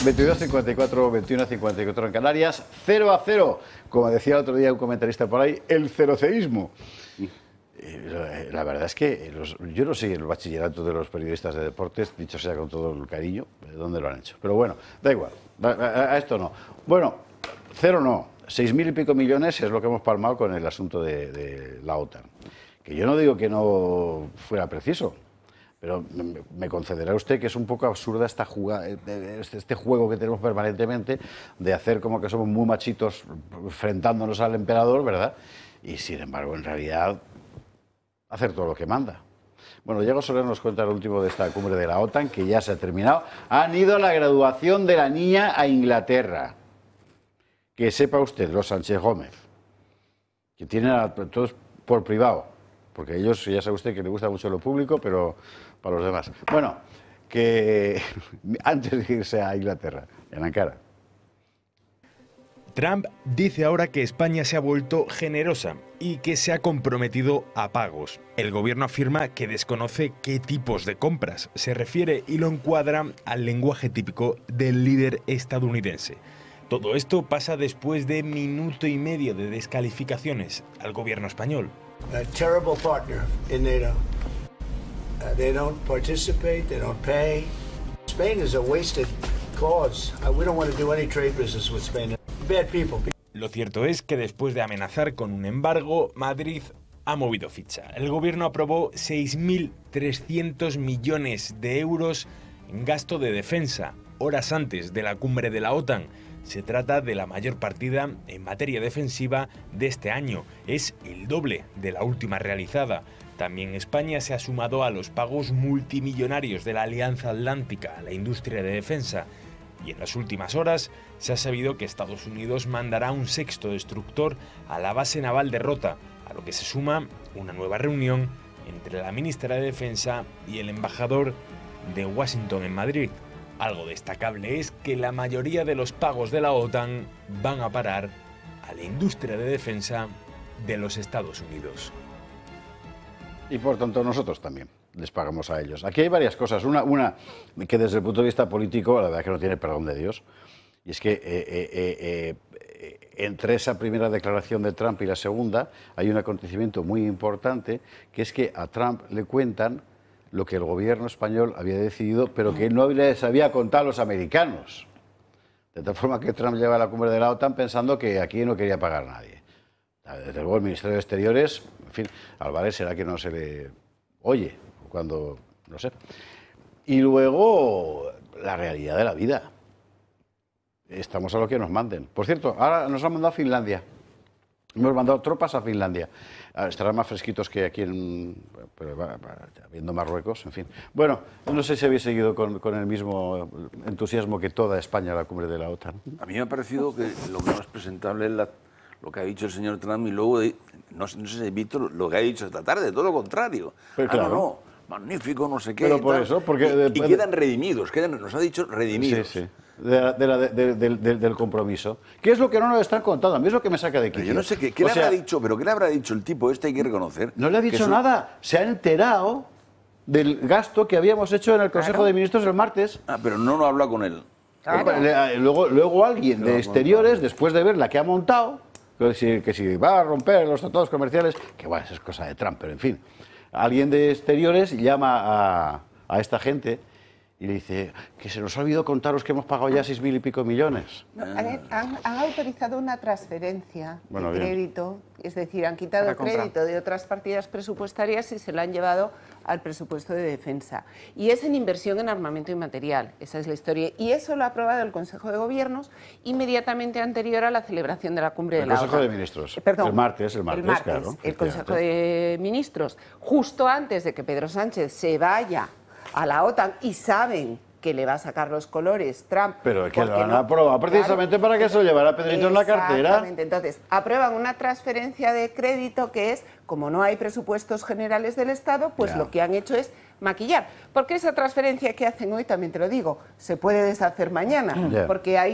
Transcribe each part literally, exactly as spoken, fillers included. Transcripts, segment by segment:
veintidós cincuenta y cuatro, veintiuno cincuenta y cuatro en Canarias, cero a cero, como decía el otro día un comentarista por ahí, el ceroceísmo. La verdad es que los, yo no sé el bachillerato de los periodistas de deportes, dicho sea con todo el cariño, de dónde lo han hecho. Pero bueno, da igual, a, a, a esto no. Bueno, cero no, seis mil y pico millones es lo que hemos palmado con el asunto de, de la OTAN. Que yo no digo que no fuera preciso, pero me concederá usted que es un poco absurda esta jugada, este juego que tenemos permanentemente de hacer como que somos muy machitos enfrentándonos al emperador, ¿verdad? Y sin embargo, en realidad, hacer todo lo que manda. Bueno, Diego Soler nos cuenta el último de esta cumbre de la OTAN, que ya se ha terminado. Han ido a la graduación de la niña a Inglaterra. Que sepa usted, los Sánchez Gómez, que tienen a todos por privado, porque ellos, ya sabe usted que le gusta mucho lo público, pero para los demás. Bueno, que antes de irse a Inglaterra, en Ankara. Trump dice ahora que España se ha vuelto generosa y que se ha comprometido a pagos. El gobierno afirma que desconoce qué tipos de compras se refiere y lo encuadra al lenguaje típico del líder estadounidense. Todo esto pasa después de minuto y medio de descalificaciones al gobierno español. A terrible partner in NATO. Uh, they don't participate, they don't pay. Spain is a wasted cause. Uh, we don't want to do any trade business with Spain. Bad people. Lo cierto es que después de amenazar con un embargo, Madrid ha movido ficha. El gobierno aprobó seis mil trescientos millones de euros en gasto de defensa, horas antes de la cumbre de la OTAN. Se trata de la mayor partida en materia defensiva de este año. Es el doble de la última realizada. También España se ha sumado a los pagos multimillonarios de la Alianza Atlántica a la industria de defensa. Y en las últimas horas se ha sabido que Estados Unidos mandará un sexto destructor a la base naval de Rota, a lo que se suma una nueva reunión entre la ministra de Defensa y el embajador de Washington en Madrid. Algo destacable es que la mayoría de los pagos de la OTAN van a parar a la industria de defensa de los Estados Unidos. Y por tanto nosotros también les pagamos a ellos. Aquí hay varias cosas. Una, una que desde el punto de vista político, la verdad es que no tiene perdón de Dios. Y es que eh, eh, eh, eh, entre esa primera declaración de Trump y la segunda hay un acontecimiento muy importante, que es que a Trump le cuentan lo que el gobierno español había decidido, pero que no les había contado a los americanos. De tal forma que Trump lleva a la cumbre de la OTAN pensando que aquí no quería pagar nadie. Desde luego el Ministerio de Exteriores, en fin, Álvarez será que no se le oye cuando, no sé. Y luego la realidad de la vida. Estamos a lo que nos manden. Por cierto, ahora nos han mandado a Finlandia. Hemos mandado tropas a Finlandia. Estarán más fresquitos que aquí en... Pero, viendo Marruecos, en fin. Bueno, no sé si habéis seguido con, con el mismo entusiasmo que toda España a la cumbre de la OTAN. A mí me ha parecido que lo más presentable es la, lo que ha dicho el señor Trump y luego, de, no, no sé si he visto lo que ha dicho esta tarde, todo lo contrario. Pero ah, claro. no, no, magnífico, no sé qué. Pero por tal. eso, porque... Y, de, y quedan redimidos, quedan, nos ha dicho redimidos. Sí, sí. De la, de la, de, de, de, del compromiso. ¿Qué es lo que no nos están contando? A mí es lo que me saca de quicio. Yo no sé qué, qué le sea, habrá dicho, pero ¿qué le habrá dicho el tipo este? Hay que reconocer. No le ha dicho eso... nada. Se ha enterado del gasto que habíamos hecho en el Consejo claro. de Ministros el martes. Ah, pero no lo habla con él. Claro. Luego, luego alguien de Exteriores, después de ver la que ha montado, que si, que si va a romper los tratados comerciales, que bueno, eso es cosa de Trump, pero en fin. Alguien de Exteriores llama a, a esta gente y le dice que se nos ha olvidado contaros que hemos pagado ya seis mil y pico millones. No, han, han, han autorizado una transferencia bueno, de bien. crédito, es decir, han quitado crédito de otras partidas presupuestarias y se lo han llevado al presupuesto de defensa. Y es en inversión en armamento y material, esa es la historia. Y eso lo ha aprobado el Consejo de Gobiernos inmediatamente anterior a la celebración de la cumbre el de la OTAN. El Consejo de Ministros. Eh, perdón, el martes, el martes, el martes claro. El Consejo de Ministros, justo antes de que Pedro Sánchez se vaya a la OTAN y saben que le va a sacar los colores Trump. Pero es que lo han no, aprobado precisamente claro, para que se lo llevara Pedrito en la cartera. Exactamente. Entonces, aprueban una transferencia de crédito que es, como no hay presupuestos generales del Estado, pues ya. lo que han hecho es maquillar. Porque esa transferencia que hacen hoy, también te lo digo, se puede deshacer mañana, ya. porque hay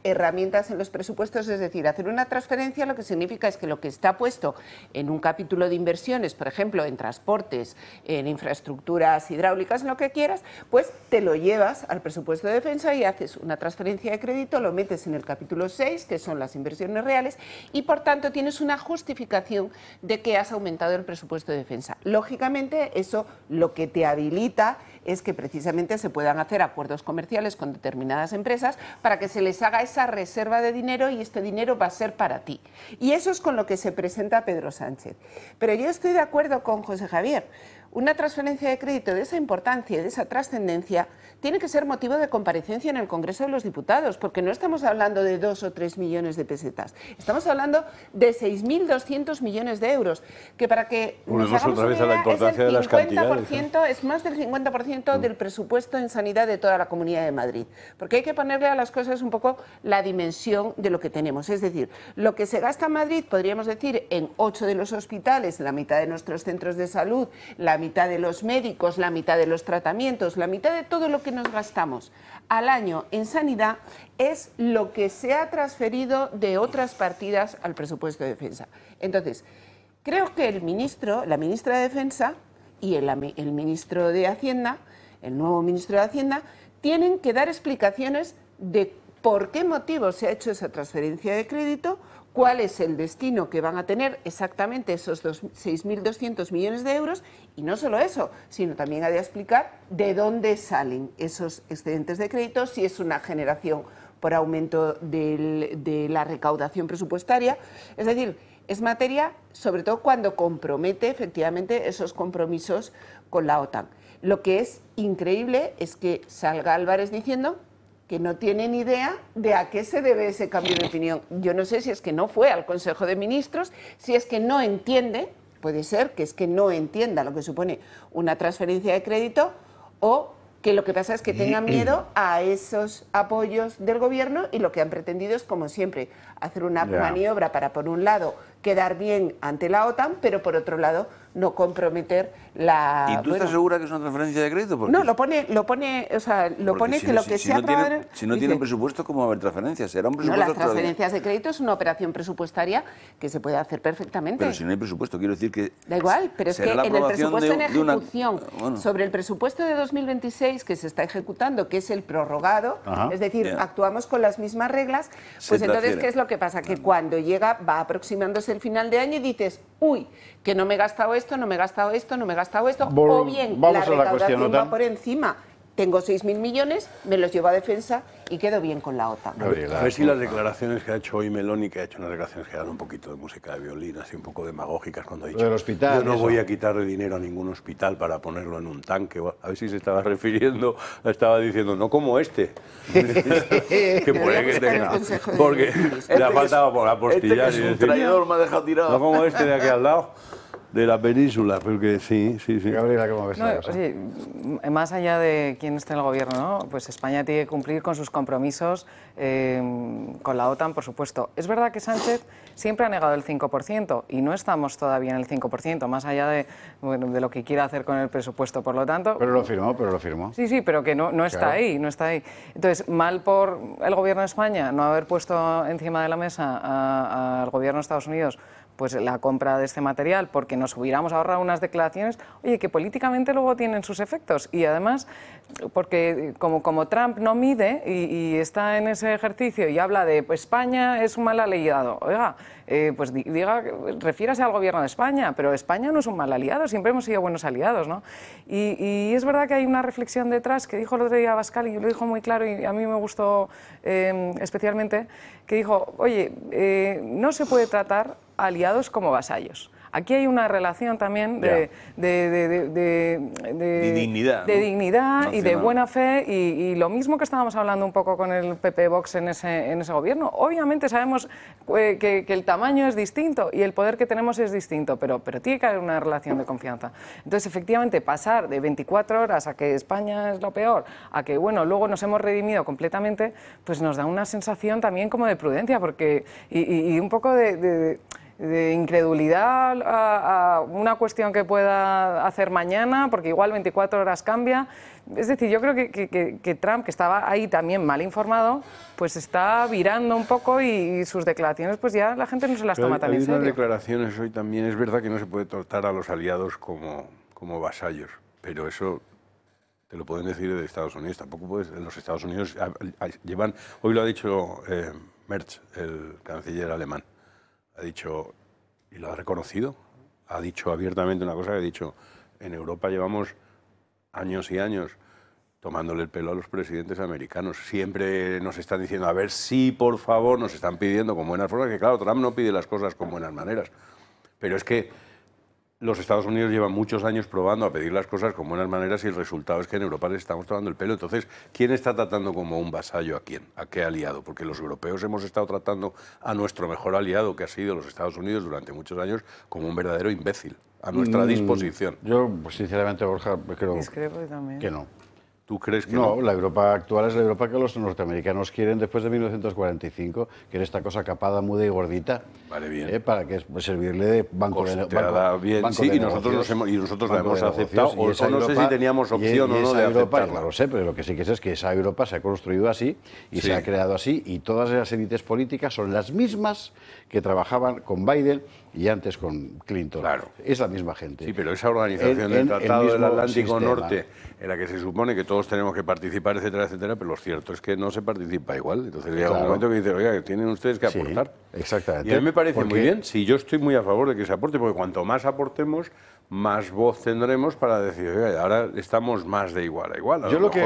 herramientas en los presupuestos, es decir, hacer una transferencia lo que significa es que lo que está puesto en un capítulo de inversiones, por ejemplo, en transportes, en infraestructuras hidráulicas, en lo que quieras, pues te lo llevas al presupuesto de defensa y haces una transferencia de crédito, lo metes en el capítulo seis, que son las inversiones reales, y por tanto tienes una justificación de que has aumentado el presupuesto de defensa. Lógicamente, eso lo que te habilita es que precisamente se puedan hacer acuerdos comerciales con determinadas empresas para que se les haga esa reserva de dinero y este dinero va a ser para ti. Y eso es con lo que se presenta Pedro Sánchez. Pero yo estoy de acuerdo con José Javier. Una transferencia de crédito de esa importancia y de esa trascendencia tiene que ser motivo de comparecencia en el Congreso de los Diputados, porque no estamos hablando de dos o tres millones de pesetas, estamos hablando de seis mil doscientos millones de euros, que para que nos hagamos una idea, es el cincuenta por ciento, es más del cincuenta por ciento del presupuesto en sanidad de toda la Comunidad de Madrid, porque hay que ponerle a las cosas un poco la dimensión de lo que tenemos, es decir, lo que se gasta en Madrid, podríamos decir, en ocho de los hospitales, la mitad de nuestros centros de salud, la mitad de los médicos, la mitad de los tratamientos, la mitad de todo lo que nos gastamos al año en sanidad es lo que se ha transferido de otras partidas al presupuesto de defensa. Entonces, creo que el ministro, la ministra de Defensa y el, el ministro de Hacienda, el nuevo ministro de Hacienda, tienen que dar explicaciones de por qué motivo se ha hecho esa transferencia de crédito, cuál es el destino que van a tener exactamente esos seis mil doscientos millones de euros y no solo eso, sino también ha de explicar de dónde salen esos excedentes de crédito, si es una generación por aumento del, de la recaudación presupuestaria. Es decir, es materia, sobre todo cuando compromete efectivamente esos compromisos con la OTAN. Lo que es increíble es que salga Álvarez diciendo que no tiene ni idea de a qué se debe ese cambio de opinión. Yo no sé si es que no fue al Consejo de Ministros, si es que no entiende, puede ser que es que no entienda lo que supone una transferencia de crédito, o que lo que pasa es que tenga miedo a esos apoyos del Gobierno y lo que han pretendido es, como siempre, hacer una yeah. maniobra para, por un lado, quedar bien ante la OTAN, pero por otro lado no comprometer la... ¿Y tú bueno, estás segura que es una transferencia de crédito? Porque no, lo pone, lo pone, o sea, lo pone si que no, lo que si, se ha si no aprobado... tiene, si no dice, tiene presupuesto, ¿cómo va a haber transferencias? ¿Será un no, presupuesto? las transferencias de crédito es una operación presupuestaria que se puede hacer perfectamente. Pero si no hay presupuesto, quiero decir que... Da igual, pero es que en el presupuesto en ejecución, de una... bueno. sobre el presupuesto de dos mil veintiséis que se está ejecutando, que es el prorrogado, Ajá. es decir, yeah. actuamos con las mismas reglas, pues entonces, ¿qué es lo que pasa? Que cuando llega, va aproximándose el final de año y dices, uy, que no me he gastado esto, no me he gastado esto, no me he gastado esto, Vol o bien la recaudación va por encima, tengo seis mil millones, me los llevo a defensa y quedo bien con la OTAN. A ver, a ver si las declaraciones que ha hecho hoy Meloni, que ha hecho unas declaraciones que dan un poquito de música de violín, así un poco demagógicas, cuando ha dicho, del hospital, yo no eso. voy a quitarle dinero a ningún hospital para ponerlo en un tanque, a ver si se estaba refiriendo, estaba diciendo, no como este, que puede que tenga, porque este le ha faltado por apostillar. Este que es un traidor, me ha dejado tirado. No como este de aquí al lado. De la península, porque sí, sí, sí. Gabriela, ¿cómo ves? No, oye, más allá de quién esté en el gobierno, ¿no? Pues España tiene que cumplir con sus compromisos eh, con la OTAN, por supuesto. Es verdad que Sánchez siempre ha negado el cinco por ciento y no estamos todavía en el cinco por ciento, más allá de, bueno, de lo que quiera hacer con el presupuesto, por lo tanto... Pero lo firmó, pero lo firmó. Sí, sí, pero que no, no está claro. ahí, no está ahí. Entonces, mal por el gobierno de España no haber puesto encima de la mesa al gobierno de Estados Unidos pues la compra de este material, porque nos hubiéramos ahorrado unas declaraciones, oye, que políticamente luego tienen sus efectos. Y además, porque como, como Trump no mide y, y está en ese ejercicio y habla de pues, España es un mal aliado, oiga, eh, pues diga, refiérase al gobierno de España, pero España no es un mal aliado, siempre hemos sido buenos aliados, ¿no? Y, y es verdad que hay una reflexión detrás que dijo el otro día Abascal y lo dijo muy claro y a mí me gustó eh, especialmente, que dijo, oye, eh, no se puede tratar aliados como vasallos. Aquí hay una relación también de, de, de, de, de, de, de dignidad, de ¿no? dignidad y de buena fe y, y lo mismo que estábamos hablando un poco con el P P Vox en ese, en ese gobierno. Obviamente sabemos eh, que, que el tamaño es distinto y el poder que tenemos es distinto, pero, pero tiene que haber una relación de confianza. Entonces, efectivamente, pasar de veinticuatro horas a que España es lo peor, a que, bueno, luego nos hemos redimido completamente, pues nos da una sensación también como de prudencia porque, y, y, y un poco de... de de incredulidad a, a una cuestión que pueda hacer mañana, porque igual veinticuatro horas cambia. Es decir, yo creo que, que, que, que Trump, que estaba ahí también mal informado, pues está virando un poco y, y sus declaraciones, pues ya la gente no se las Pero toma hay, tan hay en serio. unas declaraciones hoy también, es verdad que no se puede tratar a los aliados como, como vasallos, pero eso te lo pueden decir de Estados Unidos, tampoco puedes, en los Estados Unidos a, a, llevan, hoy lo ha dicho eh, Merz, el canciller alemán, ha dicho, y lo ha reconocido, ha dicho abiertamente una cosa que ha dicho, en Europa llevamos años y años tomándole el pelo a los presidentes americanos. Siempre nos están diciendo, a ver si, por favor, nos están pidiendo con buenas formas, que claro, Trump no pide las cosas con buenas maneras, pero es que los Estados Unidos llevan muchos años probando a pedir las cosas con buenas maneras y el resultado es que en Europa les estamos tomando el pelo. Entonces, ¿quién está tratando como un vasallo a quién? ¿A qué aliado? Porque los europeos hemos estado tratando a nuestro mejor aliado, que ha sido los Estados Unidos durante muchos años, como un verdadero imbécil, a nuestra disposición. Mm, yo, sinceramente, Borja, creo Discrepo también. que no. ¿Tú crees que no? no? La Europa actual es la Europa que los norteamericanos quieren después de mil novecientos cuarenta y cinco, que es esta cosa capada, muda y gordita. Vale, bien. ¿eh? Para que servirle de banco de Costeada banco, bien, banco sí, de y nosotros, nos hemos, y nosotros la hemos aceptado, o, o no sé si teníamos opción y, y o no de Europa, aceptarla. No lo sé, pero lo que sí que sé es que esa Europa se ha construido así y sí. se ha creado así, y todas las élites políticas son las mismas que trabajaban con Biden y antes con Clinton. Claro. Es la misma gente. Sí, pero esa organización en, del en Tratado del Atlántico sistema. Norte, en la que se supone que todos tenemos que participar, etcétera, etcétera, pero lo cierto es que no se participa igual. Entonces llega Claro. un momento que dice, oiga, que tienen ustedes que Sí, aportar. exactamente. Y a mí me parece Porque muy bien, si yo estoy muy a favor de que se aporte, porque cuanto más aportemos, más voz tendremos para decir, oiga, ahora estamos más de igual a igual. A Yo lo mejor que